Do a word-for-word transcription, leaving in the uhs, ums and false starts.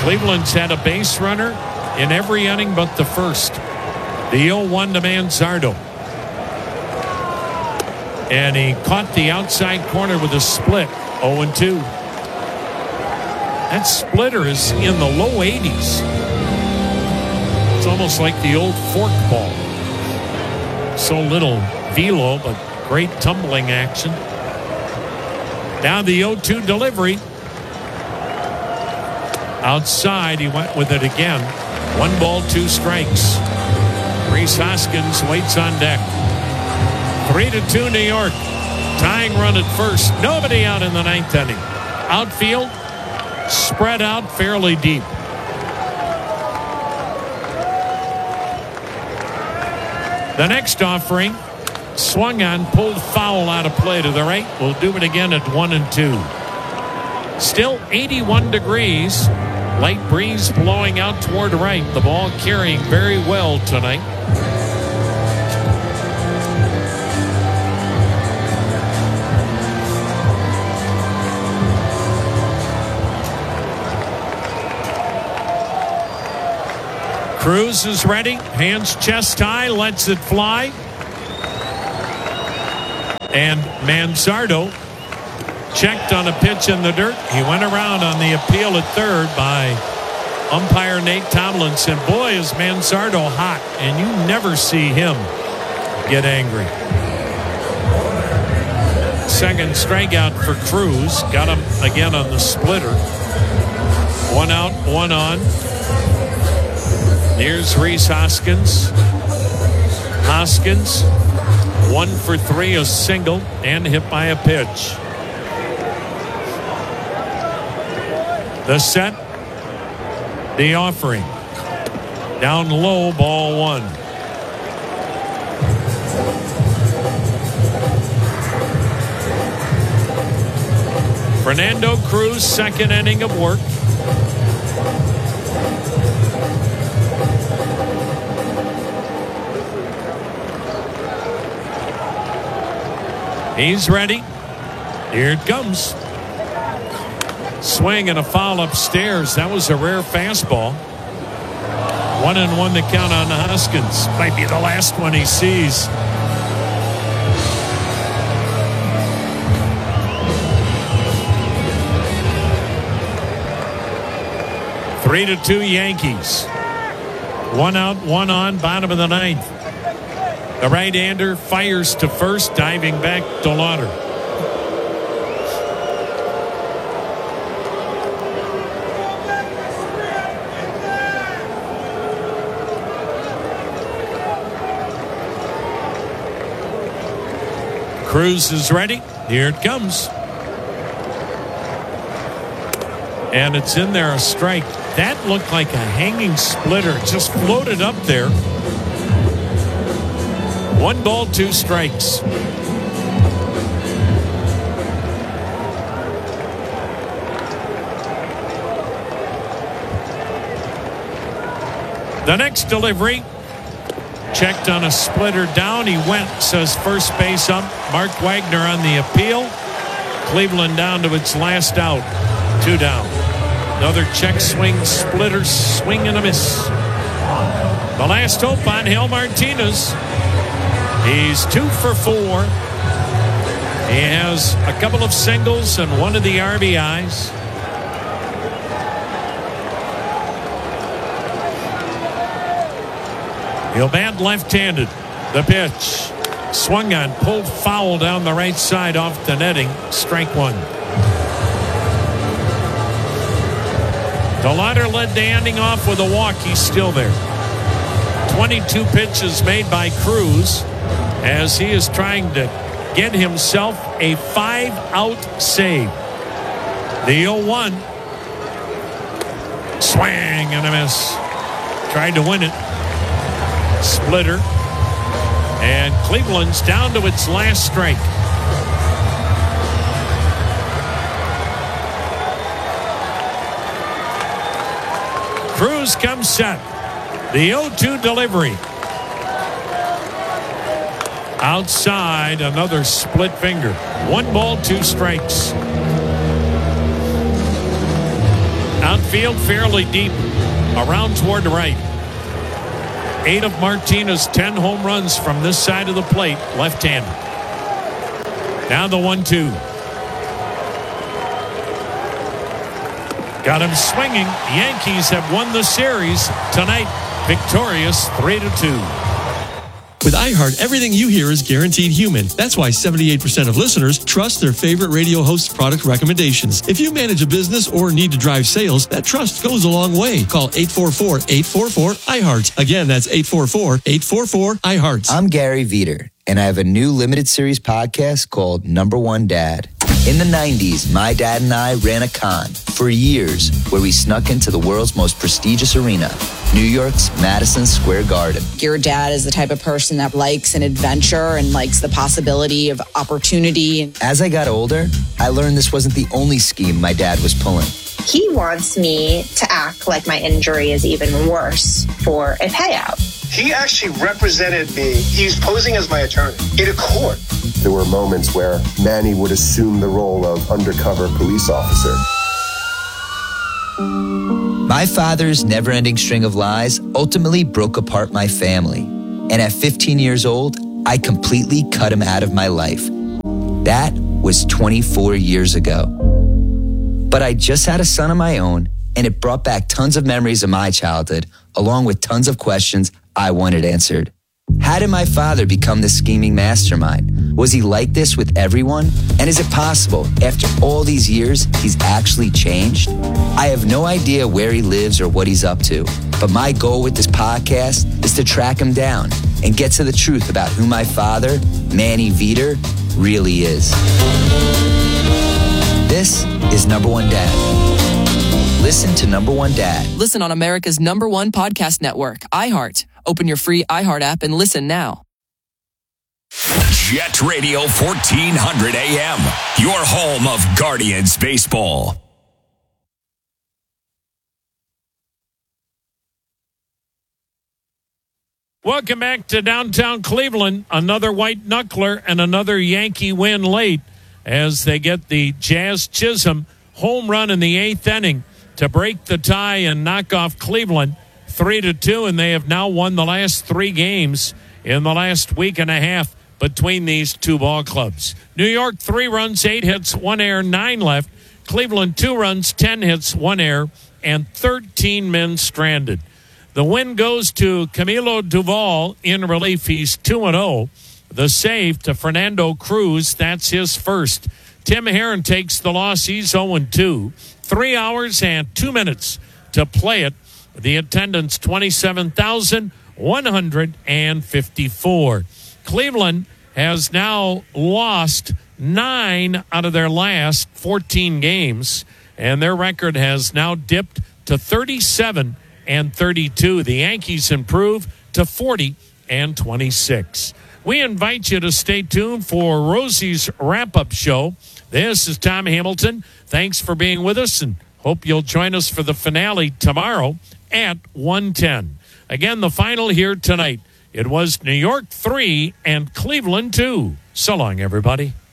Cleveland's had a base runner in every inning but the first. The oh one to Manzardo. And he caught the outside corner with a split. oh and two. That splitter is in the low eighties. It's almost like the old fork ball. So little velo, but great tumbling action. Now the oh two delivery. Outside, he went with it again. One ball, two strikes. Rhys Hoskins waits on deck. Three to two, New York. Tying run at first. Nobody out in the ninth inning. Outfield spread out fairly deep. The next offering swung on, pulled foul out of play to the right. We'll do it again at one and two. Still eighty-one degrees. Light breeze blowing out toward right. The ball carrying very well tonight. Cruz is ready. Hands chest high. Lets it fly. And Manzardo checked on a pitch in the dirt. He went around on the appeal at third by umpire Nate Tomlinson. Boy, is Manzardo hot, and you never see him get angry. Second strikeout for Cruz. Got him again on the splitter. One out, one on. Here's Rhys Hoskins. Hoskins, one for three, a single, and hit by a pitch. The set, the offering. Down low, ball one. Fernando Cruz, second inning of work. He's ready. Here it comes. Swing and a foul upstairs. That was a rare fastball. One and one to count on Hoskins. Might be the last one he sees. Three to two Yankees. One out, one on, bottom of the ninth. The right-hander fires to first, diving back to Lauder. Cruz is ready. Here it comes. And it's in there, a strike. That looked like a hanging splitter. Just floated up there. One ball, two strikes. The next delivery. Checked on a splitter down. He went, says first base up. Mark Wagner on the appeal. Cleveland down to its last out. Two down. Another check swing, splitter, swing and a miss. The last hope on Hale Martinez. He's two for four. He has a couple of singles and one of the R B Is. He'll bat left-handed. The pitch. Swung on, pulled foul down the right side off the netting. Strike one. DeLauder led the inning off with a walk. He's still there. twenty-two pitches made by Cruz as he is trying to get himself a five-out save. The oh one. Swing and a miss. Tried to win it. Splitter. And Cleveland's down to its last strike. Cruz comes set. The oh two delivery. Outside, another split finger. One ball, two strikes. Out field, fairly deep, around toward the right. Eight of Martinez's ten home runs from this side of the plate, left-handed. Now the one two. Got him swinging. Yankees have won the series tonight, victorious three to two. With iHeart, everything you hear is guaranteed human. That's why seventy-eight percent of listeners trust their favorite radio host's product recommendations. If you manage a business or need to drive sales, that trust goes a long way. Call eight four four, eight four four, iHeart. Again, that's eight four four, eight four four, iHeart. I'm Gary Veter, and I have a new limited series podcast called Number One Dad. In the nineties, my dad and I ran a con for years where we snuck into the world's most prestigious arena, New York's Madison Square Garden. Your dad is the type of person that likes an adventure and likes the possibility of opportunity. As I got older, I learned this wasn't the only scheme my dad was pulling. He wants me to act like my injury is even worse for a payout. He actually represented me. He was posing as my attorney in a court. There were moments where Manny would assume the role of undercover police officer. My father's never-ending string of lies ultimately broke apart my family. And at fifteen years old, I completely cut him out of my life. That was twenty-four years ago. But I just had a son of my own, and it brought back tons of memories of my childhood, along with tons of questions I wanted answered. How did my father become this scheming mastermind? Was he like this with everyone? And is it possible, after all these years, he's actually changed? I have no idea where he lives or what he's up to, but my goal with this podcast is to track him down and get to the truth about who my father, Manny Veter, really is. This is Number One Dad. Listen to Number One Dad. Listen on America's number one podcast network, iHeart. Open your free iHeart app and listen now. Jet Radio fourteen hundred A M, your home of Guardians baseball. Welcome back to downtown Cleveland. Another white knuckler and another Yankee win late as they get the Jazz Chisholm home run in the eighth inning to break the tie and knock off Cleveland three to two, and they have now won the last three games in the last week and a half between these two ball clubs. New York, three runs, eight hits, one error, nine left. Cleveland, two runs, ten hits, one error, and thirteen men stranded. The win goes to Camilo Duval in relief. He's two and oh. The save to Fernando Cruz, that's his first. Tim Herron takes the loss. He's oh and two. Three hours and two minutes to play it. The attendance, twenty-seven thousand one hundred fifty-four. Cleveland has now lost nine out of their last fourteen games, and their record has now dipped to thirty-seven and thirty-two. The Yankees improve to forty and twenty-six. We invite you to stay tuned for Rosie's wrap-up show. This is Tom Hamilton. Thanks for being with us, and hope you'll join us for the finale tomorrow at one ten. Again, the final here tonight. It was New York three and Cleveland two. So long, everybody.